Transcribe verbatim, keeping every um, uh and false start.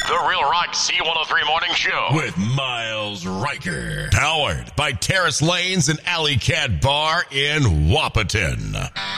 The Real Rock Z one oh three Morning Show with Miles Riker. Powered by Terrace Lanes and Alley Cat Bar in Wahpeton.